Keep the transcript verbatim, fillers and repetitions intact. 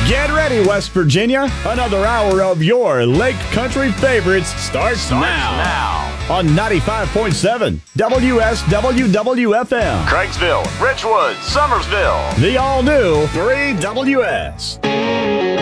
Get ready, West Virginia. Another hour of your Lake Country favorites starts, starts now. now. On ninety-five point seven W S W W F M. Craiggsville, Richwood, Summersville. The all-new three W S.